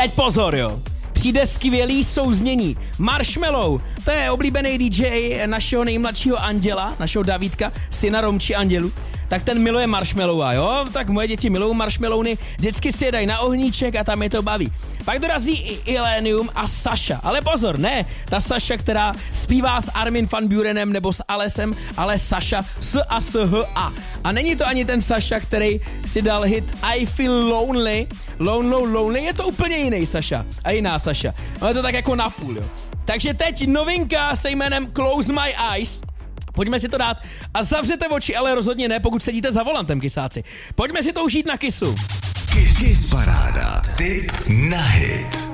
teď pozor, jo. Přijde skvělý souznění. Marshmello, to je oblíbený DJ našeho nejmladšího Anděla, našeho Davídka, syna Romči Andělu. Tak ten miluje marshmallowa, jo? Tak moje děti milují marshmallowny, vždycky si je dají na ohníček a tam je to baví. Pak dorazí i Illenium a Saša. Ale pozor, ne ta Saša, která zpívá s Armin van Burenem nebo s Alesem, ale Saša S-A-S-H-A. A není to ani ten Saša, který si dal hit I Feel Lonely. Lonely, je to úplně jiný Saša a jiná Saša. Ale je to tak jako napůl, jo. Takže teď novinka se jménem Close My Eyes. Pojďme si to dát a zavřete oči, ale rozhodně ne, pokud sedíte za volantem, kysáci. Pojďme si to užít na Kissu. Kiss Paráda. Tip na hit.